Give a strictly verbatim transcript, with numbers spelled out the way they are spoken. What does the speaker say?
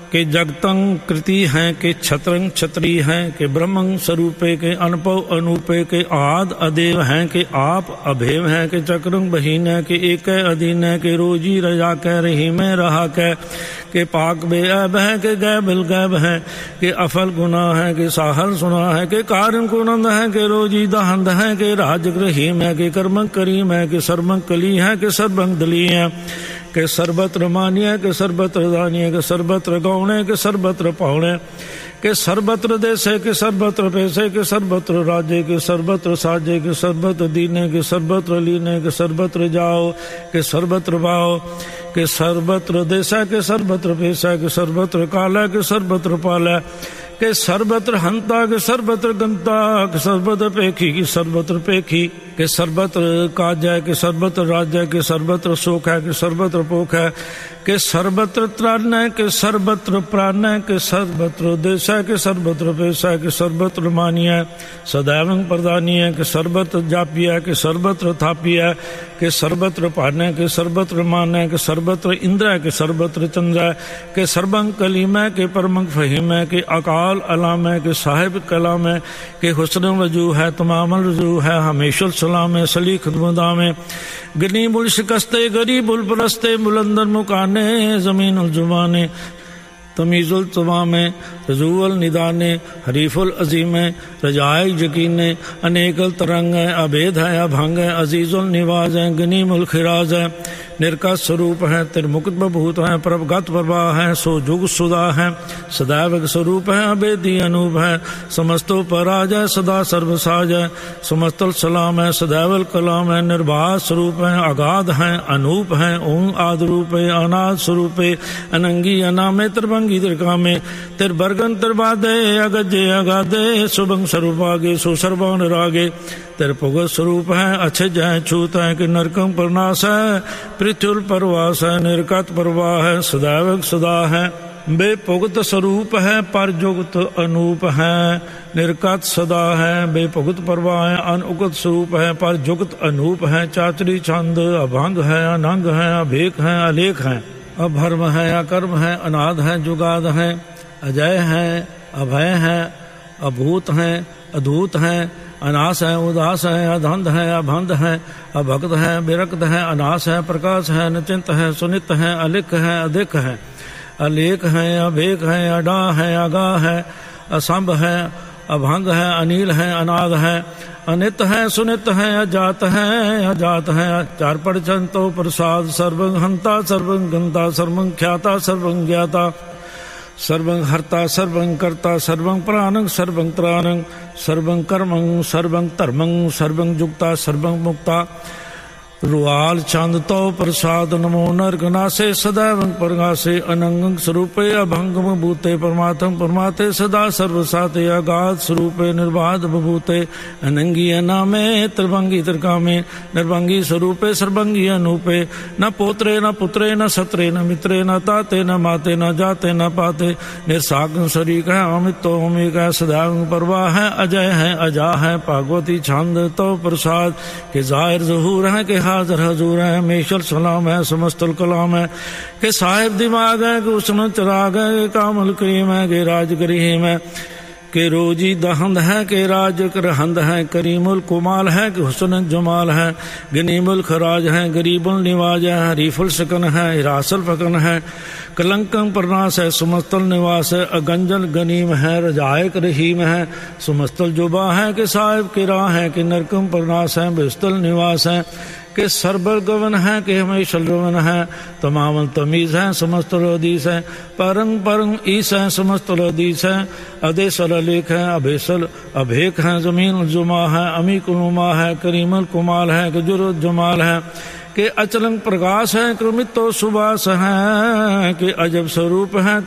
के जगतंग कृति हैं, के छत्रंग छत्री हैं, के ब्रह्मंग स्वरूपे, के अनपव अनूपे, के आद अदेव हैं, के आप अभेव हैं, के चक्रंग बहीन है, के एक अधीन है, के रोजी रजा कह रही में रहा कह, के पाक बेअब है, के गै बिल गैब है, के अफल गुना है, के साहल सुना है, के कारण कुनंद है, के रोजी दहंद है, के राज रहीम है, के कर्मंग करीम है, के सर्वंग कली है, के सर्वंग दली है, के सर्वत्र मान्य, के सर्वत्र दानिय, के सर्वत्र गौणे, के सर्वत्र पौणे, के सर्वत्र देशे, के सर्वत्र पैसे, के सर्वत्र राज्य, के सर्वत्र साजे, के सर्वत्र दीने, के सर्वत्र लीने, के सर्वत्र जाओ, के सर्वत्र भाओ, के सर्वत्र देशा, के सर्वत्र पैसा, के सर्वत्र काला, के सर्वत्र पाला, के सर्वत्र हंता, के सर्वत्र गंता, के सर्वत्र पेखी, के सर्वत्र पेखी, के सर्वत्र काज है, के सर्वत्र राज्य, के सर्वत्र शोक है, के सर्वत्र पोख है, के सर्वत्र त्राण है, के सर्वत्र प्राण है, के सर्वत्र देश है, के सर्वत्र पैसा है, के सर्वत्र मानिय है, सदैव प्रदानी है, के सर्वत्र जापी है, के सर्वत्र थापी है, के सर्वत्र पान है, के सर्वत्र मान है, के सर्वत्र इंद्र है, के सर्वत्र चंद्र है, के सर्वंग कलीम है, के परमंग फहीम है, के अकाल अलाम है, के साहिब कलाम है, के हुस्न वजू है, तमामल रजू है, हमेशा सलाम है, सलीख मुदाम है, गनी बुल शिकस्ते गरीबुल परस्ते बुलंदर मुकाने ज़मीन उल जुबाने तमीज़ुल तमामे रजूअल निदाने हरीफुल अजीमे रजाए यकीने अनेकल तरंग है, अभेद है, अभंग है, अजीज़ुल निवाज है, गनीमुल खिराज है, निर्का स्वरूप है, तिरमुक्त बभूत है, प्रभगत प्रभा है, सो जुग सुदा है, सदैव स्वरूप है, अभेदी अनूप है, समस्तो पराज है, सदा सर्वसाज है, समस्तल सलाम है, सदैवल कलाम है, निर्बाध स्वरूप है, अगाध है, अनूप है, ओं आद रूप है, अनाद स्वरूप है, अनंगी अनामे तिरभंगी तिरकामे तिरबरगन तिरबादे अगजे अगाधे सुभंग स्वरूपागे सुसर्वान रागे तिरपुगत स्वरूप है, अच्छे जय छूत है, कि नरकम प्रनाश है, पृथ्वी परवास है, निर्गत परवाह है, सदैव सदा है, बेपुगत स्वरूप है, परजुगत अनूप है, निर्गत सदा है, बेपुगत परवाह है, अनउगत स्वरूप है, परजुगत अनूप है, चाचरी छंद अभंग है, अनंग है, अभेक है, अलेख है, अभर्म है, अकर्म है, अनाद है, जुगाद है, अजय है, अभय है, अभूत है, अधूत है, अनास है, उदास है, अधंध है, अभंध है, अभक्त है, विरक्त है, अनास है, प्रकाश है, निचिंत है, सुनित है, अलिख है, अधिक है, अलेख है, अभेक है, अडा है, अगा है, असंभ है, अभंग है, अनिल है, अनाद है, अनित है, सुनित है, अजात है, अजात है, चार परचंतो प्रसाद सर्वं हंता सर्वं गंता सर्वं ख्याता सर्वं ज्ञाता सर्वं हर्ता सर्वं कर्ता सर्वं प्राणं सर्वं त्राणं सर्वं कर्मं सर्वं धर्मं सर्वं जुक्ता सर्वं मुक्ता रुआल चांद तो प्रसाद नमो नरगनासे सदैव परगासे अनंग स्वरूपे अभंगम भूते परमात्म परमाते सदा सर्वसाते अगाध स्वरूपे निर्बाध बभूते अनंगी अनामे त्रिभंगी त्रिकामे निर्भंगी स्वरूपे सर्वंगी अनूपे न पोत्रे न पुत्रे न सत्रे न मित्रे न ताते न माते न जाते न पाते निर्साग शरीक है अमित तो अमिक है सदैव परवाह है अजय है अजा है भागवती छंद तो प्रसाद के जाहिर ज़हूर है के हाज़िर हजूर है मेशल सलाम है समस्तल कलाम है के साहिब दिमाग है कि उसने चिराग है के कामल करीम है के राज करीम है के रोजी दहंद है के राज करहंद है करीमुल कुमाल है कि हुस्न जमाल है गनीमुल खराज है गरीबुल निवाज है हरीफुल सकन है हिरासल फकन है कलंकम प्रनाश है सुमस्तल निवास है अगंजल गनीम है रजायक रहीम है सुमस्तल जुबा है कि साहिब के राह है कि नरकम प्रनाश है बेस्तल निवास है के सरबर गवन है कि हमेशा रवन है तमाम तमीज़ है समस्त हदीस है परंग परंग ईस है समस्त हदीस है अदेसल अलेख है अभेसल अभेक है ज़मीन जुमा है अमी कुनुमा है करीमल कुमाल है कि जुर जमाल है के अचलंग प्रकाश है क्रमित तो सुबास है कि अजब स्वरूप है